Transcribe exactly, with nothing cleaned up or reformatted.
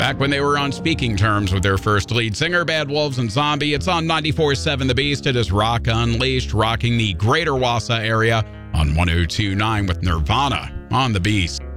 Back when they were on speaking terms with their first lead singer, Bad Wolves and Zombie, it's on ninety-four point seven The Beast. It is Rock Unleashed, rocking the greater Wausau area on one oh two point nine with Nirvana on The Beast.